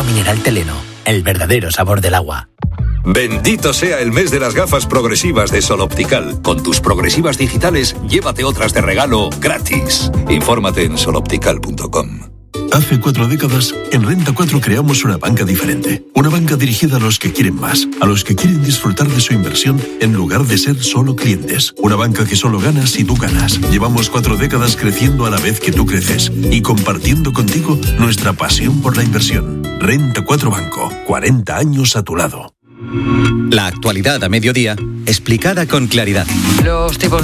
mineral Teleno, el verdadero sabor del agua. Bendito sea el mes de las gafas progresivas de Sol Optical. Con tus progresivas digitales, llévate otras de regalo gratis. Infórmate en soloptical.com. Hace 4 décadas, en Renta 4 creamos una banca diferente. Una banca dirigida a los que quieren más, a los que quieren disfrutar de su inversión en lugar de ser solo clientes. Una banca que solo gana si tú ganas. Llevamos 4 décadas creciendo a la vez que tú creces y compartiendo contigo nuestra pasión por la inversión. Renta 4 Banco, 40 años a tu lado. La actualidad a mediodía, explicada con claridad. Los tipos